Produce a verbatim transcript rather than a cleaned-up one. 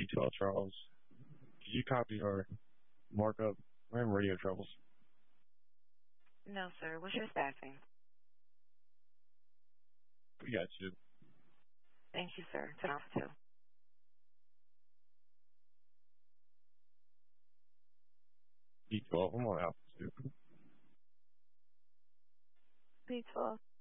B twelve Charles. Could you copy our markup? We're having radio troubles. No, sir. What's your staffing? We got you. Thank you, sir. Turn off two. B twelve. I'm on Alpha two. B twelve.